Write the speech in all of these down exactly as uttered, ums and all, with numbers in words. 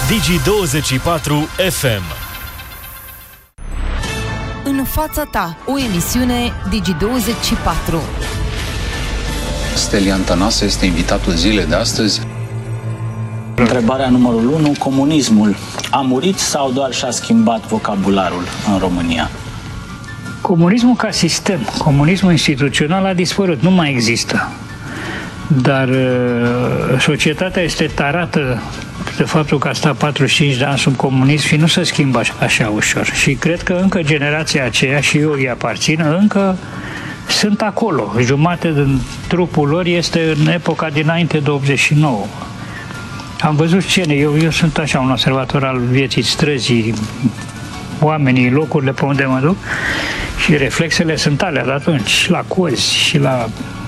Digi douăzeci și patru F M. În fața ta, o emisiune Digi douăzeci și patru. Stelian Tănase este invitatul zilei de astăzi. Întrebarea numărul unu. Comunismul a murit sau doar și-a schimbat vocabularul în România? Comunismul ca sistem, comunismul instituțional a dispărut, nu mai există. Dar societatea este tarată de faptul că a stat patruzeci și cinci de ani sub comunism și nu se schimbă așa, așa ușor. Și cred că încă generația aceea, și eu îi aparțin, încă sunt acolo. Jumate din trupul lor este în epoca dinainte de optzeci și nouă. Am văzut scene, eu, eu sunt așa un observator al vieții străzii, oamenii, locurile pe unde mă duc, și reflexele sunt alea de atunci, la cozi și la...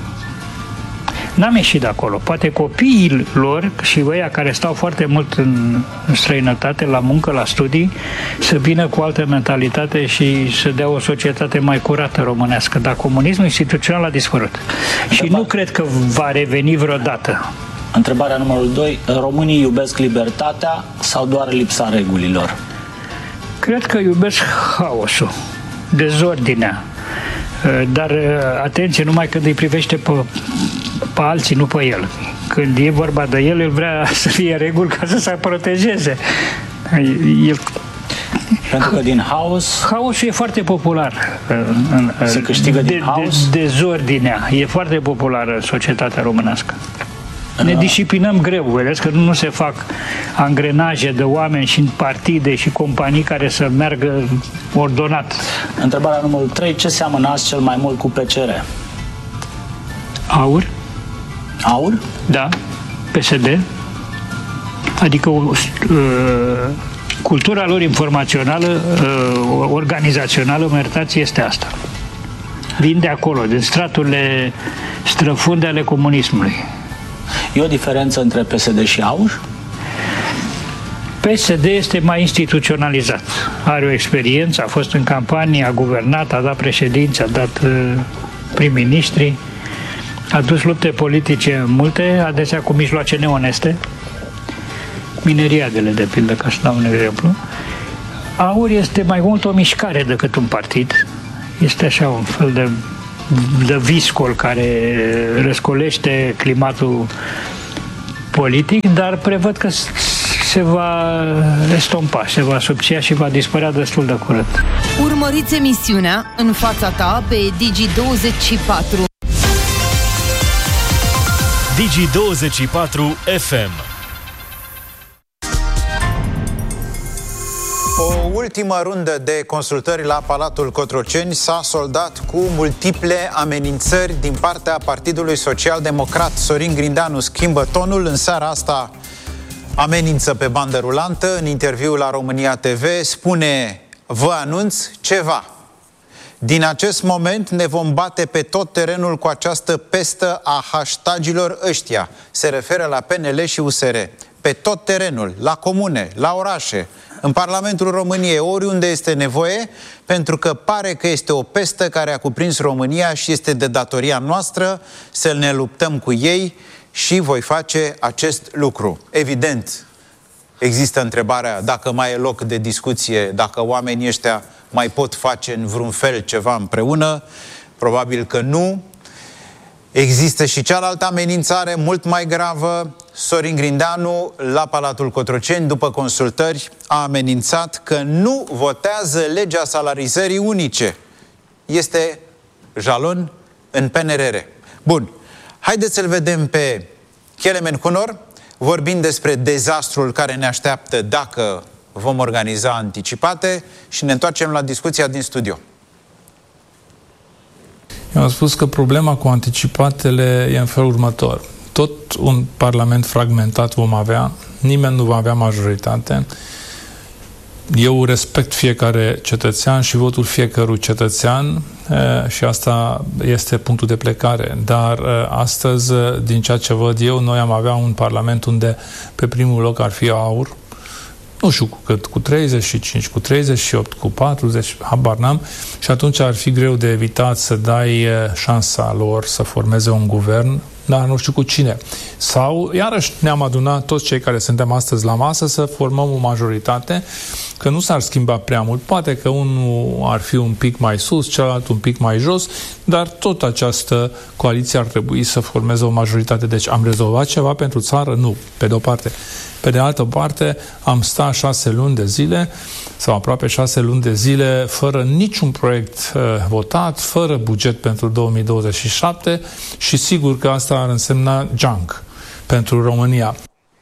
N-am ieșit de acolo. Poate copiii lor și ăia care stau foarte mult în străinătate, la muncă, la studii, să vină cu altă mentalitate și să dea o societate mai curată românească. Dar comunismul instituțional a dispărut. Și nu cred că va reveni vreodată. Întrebarea numărul doi. Românii iubesc libertatea sau doar lipsa regulilor? Cred că iubesc haosul, dezordinea. Dar, atenție, numai când îi privește pe, pe alții, nu pe el. Când e vorba de el, el vrea să fie reguli ca să se protejeze. El... Pentru că din haos... Haosul e foarte popular. Se câștigă din de, haos? De, dezordinea e foarte populară în societatea românească. Ne disciplinăm greu, vedeți că nu se fac angrenaje de oameni și în partide și companii care să meargă ordonat. Întrebarea numărul trei. Ce seamănați cel mai mult cu P C R? Aur. Aur? Da. P S D. Adică uh, cultura lor informațională, uh, organizațională, mă iertați, este asta. Vin de acolo, din straturile străfunde ale comunismului. E o diferență între P S D și Aur? P S D este mai instituționalizat. Are o experiență, a fost în campanie, a guvernat, a dat președinți, a dat uh, prim-ministri, a dus lupte politice multe, adesea cu mijloace neoneste, mineriadele, de pildă, ca să dau un exemplu. Aur este mai mult o mișcare decât un partid. Este așa un fel de de viscol care răscolește climatul politic, dar prevăd că se va estompa, se va subția și va dispărea destul de curând. Urmăriți emisiunea În fața ta pe Digi douăzeci și patru. Digi douăzeci și patru F M. O ultimă rundă de consultări la Palatul Cotroceni s-a soldat cu multiple amenințări din partea Partidului Social-Democrat. Sorin Grindeanu schimbă tonul. În seara asta amenință pe bandă rulantă. În interviul la România T V spune: vă anunț ceva. Din acest moment ne vom bate pe tot terenul cu această pestă a hashtagilor ăștia. Se referă la P N L și U S R. Pe tot terenul, la comune, la orașe, în Parlamentul României, oriunde este nevoie, pentru că pare că este o pestă care a cuprins România și este de datoria noastră să ne luptăm cu ei și voi face acest lucru. Evident, există întrebarea dacă mai e loc de discuție, dacă oamenii ăștia mai pot face în vreun fel ceva împreună. Probabil că nu. Există și cealaltă amenințare mult mai gravă. Sorin Grindeanu, la Palatul Cotroceni, după consultări, a amenințat că nu votează legea salarizării unice. Este jalon în P N R R. Bun, haideți să-l vedem pe Kelemen Hunor, vorbind despre dezastrul care ne așteaptă dacă vom organiza anticipate, și ne întoarcem la discuția din studio. Eu am spus că problema cu anticipatele e în felul următor. Tot un parlament fragmentat vom avea, nimeni nu va avea majoritate. Eu respect fiecare cetățean și votul fiecărui cetățean și asta este punctul de plecare. Dar astăzi, din ceea ce văd eu, noi am avea un parlament unde pe primul loc ar fi Aur, nu știu cu cât, cu treizeci și cinci, cu treizeci și opt, cu patruzeci, habar n-am, și atunci ar fi greu de evitat să dai șansa lor să formeze un guvern dar nu știu cu cine. Sau, iarăși, ne-am adunat toți cei care suntem astăzi la masă să formăm o majoritate, că nu s-ar schimba prea mult. Poate că unul ar fi un pic mai sus, celălalt un pic mai jos, dar tot această coaliție ar trebui să formeze o majoritate. Deci am rezolvat ceva pentru țară? Nu, pe de o parte. Pe de altă parte, am stat șase luni de zile, sau aproape șase luni de zile, fără niciun proiect uh, votat, fără buget pentru două mii douăzeci și șapte și sigur că asta ar însemna junk pentru România.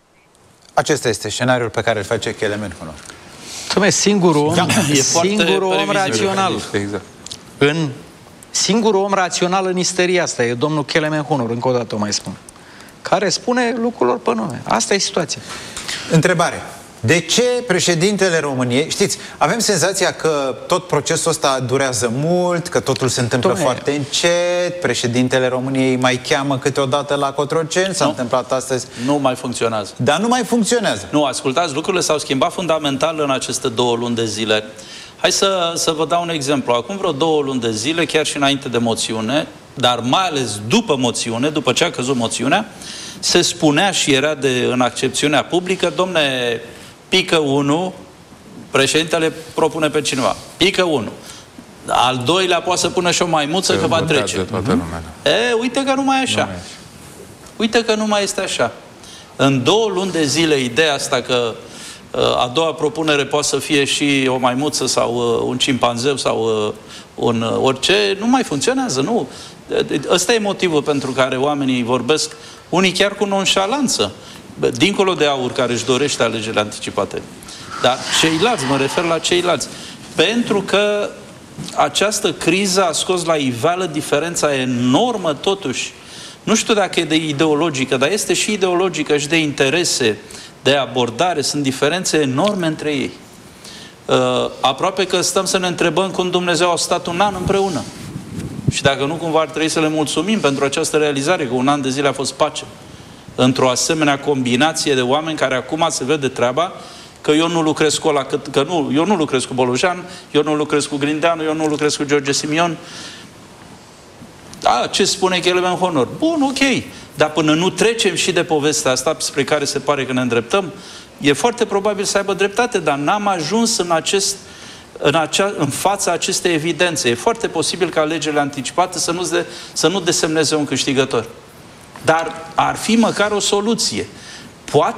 Acesta este scenariul pe care îl face Kelemen Hunor. Dom'le, singurul om, Da, e singurul om rațional. Exact. În singurul om rațional în isteria asta e domnul Kelemen Hunor, încă o dată o mai spun, care spune lucrurilor pe nume. Asta e situația. Întrebare. De ce președintele României... Știți, avem senzația că tot procesul ăsta durează mult, că totul se întâmplă Dom'le, foarte încet, președintele României mai cheamă câteodată la Cotroceni, s-a Nu. întâmplat astăzi... Nu mai funcționează. Dar nu mai funcționează. Nu, ascultați, lucrurile s-au schimbat fundamental în aceste două luni de zile. Hai să, să vă dau un exemplu. Acum vreo două luni de zile, chiar și înainte de moțiune, dar mai ales după moțiune, după ce a căzut moțiunea, se spunea și era de, în accepțiunea publică, domne, pică unu, președintele propune pe cineva, pică unu. Al doilea poate să pună și o maimuță că va trece. E, uite că nu mai e așa. Nu Uite că nu mai este așa. În două luni de zile, ideea asta că a doua propunere poate să fie și o maimuță sau un cimpanzeu sau un orice, nu mai funcționează, nu. Ăsta e motivul pentru care oamenii vorbesc, unii chiar cu nonșalanță, dincolo de Aur, care își dorește alegerile anticipate. Dar ceilalți, mă refer la ceilalți, pentru că această criză a scos la iveală diferența enormă, totuși, nu știu dacă e de ideologică, dar este și ideologică și de interese, de abordare, sunt diferențe enorme între ei. Uh, aproape că stăm să ne întrebăm cum Dumnezeu a stat un an împreună. Și dacă nu, cumva ar trebui să le mulțumim pentru această realizare, că un an de zile a fost pace. Într-o asemenea combinație de oameni care acum se vede treaba că eu nu lucrez cu ăla, că, că nu, eu nu lucrez cu Bolojan, eu nu lucrez cu Grindeanu, eu nu lucrez cu George Simion. Da, ce spune Kelemen Hunor? Bun, ok. Dar până nu trecem și de povestea asta spre care se pare că ne îndreptăm, e foarte probabil să aibă dreptate, dar n-am ajuns în, acest, în, acea, în fața acestei evidențe. E foarte posibil ca alegerile anticipate să nu, de, să nu desemneze un câștigător. Dar ar fi măcar o soluție. Poate